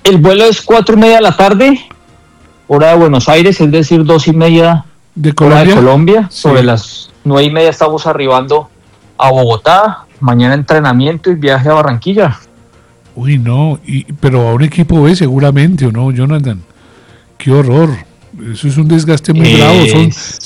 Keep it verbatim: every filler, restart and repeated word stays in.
El vuelo es cuatro y media de la tarde, hora de Buenos Aires, es decir, dos y media de hora Colombia. de Colombia. Sí. Sobre las nueve y media estamos arribando a Bogotá. Mañana entrenamiento y viaje a Barranquilla. Uy, no, y, pero a un equipo B seguramente, ¿o no, Jonathan? Qué horror. Eso es un desgaste muy Eh, bravo. Son